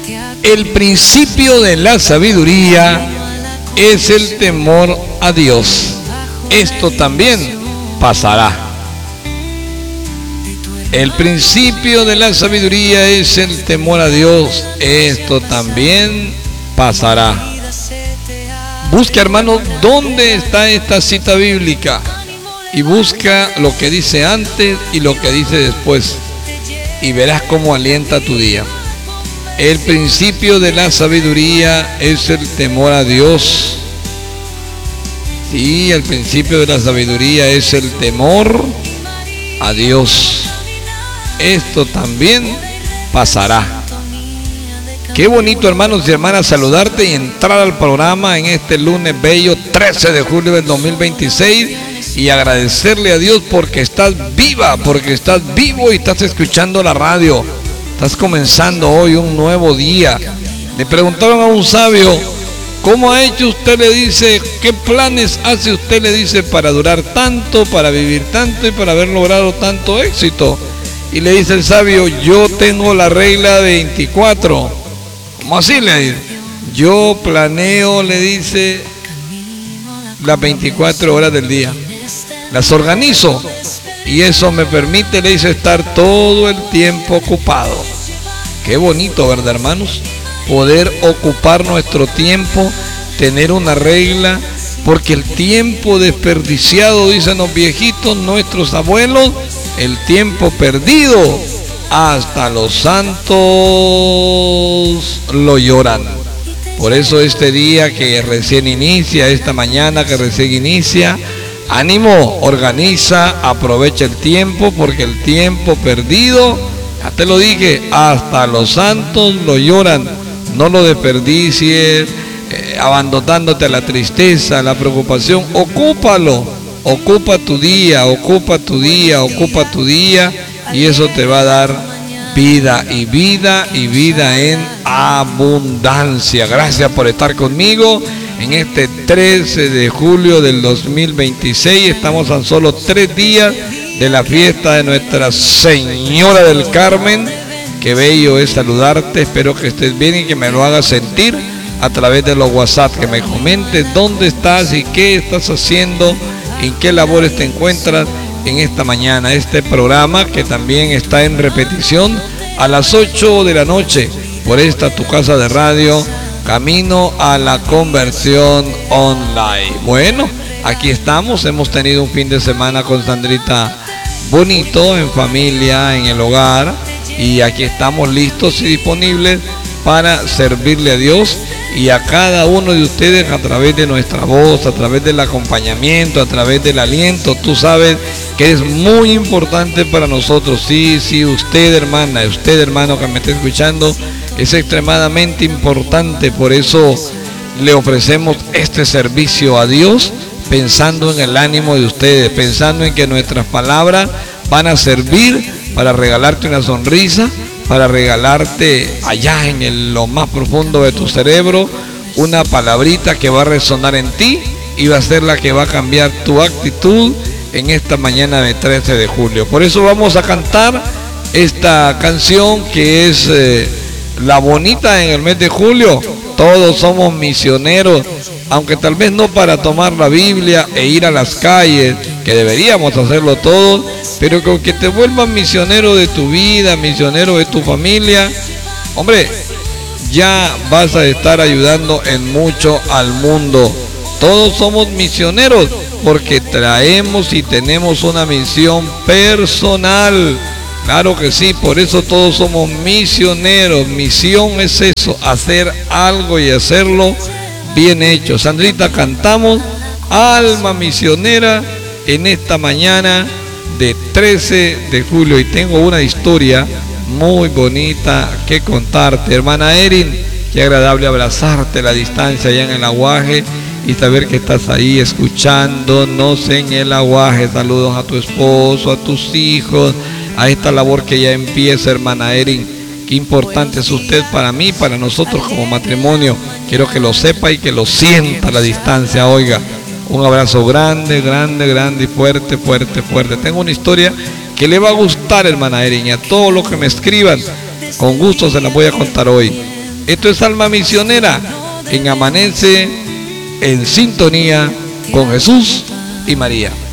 El principio de la sabiduría es el temor a Dios. Esto también pasará. El principio de la sabiduría es el temor a Dios. Esto también pasará. Busca, hermano, dónde está esta cita bíblica y busca lo que dice antes y lo que dice después, y verás cómo alienta tu día. El principio de la sabiduría es el temor a Dios. Sí, el principio de la sabiduría es el temor a Dios. Esto también pasará. Qué bonito, hermanos y hermanas, saludarte y entrar al programa en este lunes bello, 13 de julio del 2026, y agradecerle a Dios porque estás viva, porque estás vivo y estás escuchando la radio. Estás comenzando hoy un nuevo día. Le preguntaron a un sabio: ¿cómo ha hecho usted? Le dice, ¿qué planes hace usted? Le dice, para durar tanto, para vivir tanto y para haber logrado tanto éxito. Y le dice el sabio: yo tengo la regla 24. ¿Cómo así? Le dice. Yo planeo, le dice, las 24 horas del día. Las organizo. Y eso me permite, le dice, estar todo el tiempo ocupado. Qué bonito, ¿verdad, hermanos? Poder ocupar nuestro tiempo, tener una regla, porque el tiempo desperdiciado, dicen los viejitos, nuestros abuelos, el tiempo perdido, hasta los santos lo lloran. Por eso este día que recién inicia, esta mañana que recién inicia, ánimo, organiza, aprovecha el tiempo, porque el tiempo perdido, ya te lo dije, hasta los santos lo lloran. No lo desperdicies, abandonándote a la tristeza, a la preocupación. Ocúpalo, ocupa tu día, ocupa tu día, ocupa tu día, y eso te va a dar vida y vida y vida en abundancia. Gracias por estar conmigo en este 13 de julio del 2026. Estamos a solo 3 días de la fiesta de Nuestra Señora del Carmen. Qué bello es saludarte, espero que estés bien y que me lo hagas sentir a través de los WhatsApp, que me comentes dónde estás y qué estás haciendo, en qué labores te encuentras en esta mañana. Este programa que también está en repetición a las 8 de la noche por esta tu casa de radio, Camino a la Conversión Online. Bueno, aquí estamos, hemos tenido un fin de semana con Sandrita bonito, en familia, en el hogar. Y aquí estamos listos y disponibles para servirle a Dios y a cada uno de ustedes a través de nuestra voz, a través del acompañamiento, a través del aliento. Tú sabes que es muy importante para nosotros. Sí, usted, hermana, usted, hermano, que me está escuchando, es extremadamente importante. Por eso le ofrecemos este servicio a Dios, pensando en el ánimo de ustedes, pensando en que nuestras palabras van a servir para regalarte una sonrisa, para regalarte allá en lo más profundo de tu cerebro una palabrita que va a resonar en ti y va a ser la que va a cambiar tu actitud en esta mañana de 13 de julio. Por eso vamos a cantar esta canción que es la bonita en el mes de julio. Todos somos misioneros, aunque tal vez no para tomar la Biblia e ir a las calles, que deberíamos hacerlo todos, pero con que te vuelvas misionero de tu vida, misionero de tu familia, hombre, ya vas a estar ayudando en mucho al mundo. Todos somos misioneros porque traemos y tenemos una misión personal. Claro que sí, por eso todos somos misioneros. Misión es eso, hacer algo y hacerlo bien hecho. Sandrita, cantamos Alma Misionera en esta mañana de 13 de julio y tengo una historia muy bonita que contarte. Hermana Erin, qué agradable abrazarte a la distancia allá en el aguaje y saber que estás ahí escuchándonos en el aguaje. Saludos a tu esposo, a tus hijos, a esta labor que ya empieza, hermana Erin. Qué importante es usted para mí, para nosotros como matrimonio. Quiero que lo sepa y que lo sienta a la distancia. Oiga, un abrazo grande, grande, grande y fuerte, fuerte, fuerte. Tengo una historia que le va a gustar, hermana Erin, y a todos los que me escriban, con gusto se las voy a contar hoy. Esto es Alma Misionera en Amanece en Sintonía con Jesús y María.